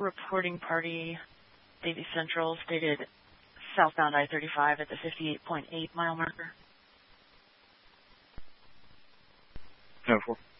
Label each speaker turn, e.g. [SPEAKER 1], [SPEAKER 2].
[SPEAKER 1] reporting party, Davie Central, stated southbound I-35 at the 58.8 mile marker.
[SPEAKER 2] 10-4.